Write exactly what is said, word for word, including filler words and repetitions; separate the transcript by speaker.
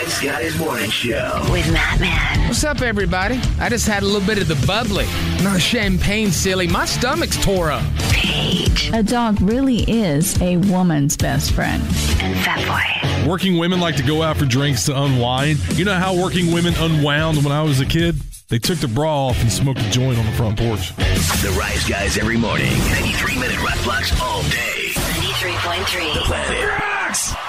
Speaker 1: Rise Guys Morning Show
Speaker 2: with Matt Man.
Speaker 3: What's up, everybody? I just had a little bit of the bubbly. Not champagne, silly. My stomach's tore up.
Speaker 2: Paige.
Speaker 4: A dog really is a woman's best friend.
Speaker 2: And Fatboy.
Speaker 5: Working women like to go out for drinks to unwind. You know how working women unwound when I was a kid? They took the bra off and smoked a joint on the front porch.
Speaker 1: The Rise Guys every morning. ninety-three minute rock blocks all day.
Speaker 2: ninety-three point three.
Speaker 1: The Planet Rocks.